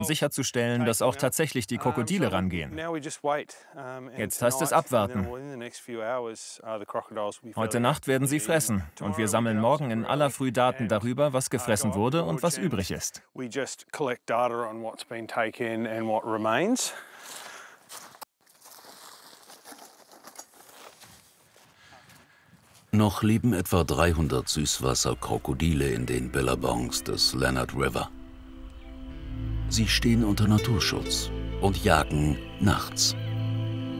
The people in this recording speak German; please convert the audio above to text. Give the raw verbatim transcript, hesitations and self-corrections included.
sicherzustellen, dass auch tatsächlich die Krokodile rangehen. Jetzt heißt es abwarten. Heute Nacht werden sie fressen und wir sammeln morgen in aller Früh Daten darüber, was gefressen wurde und was übrig ist. Noch leben etwa dreihundert Süßwasserkrokodile in den Billabongs des Leonard River. Sie stehen unter Naturschutz und jagen nachts.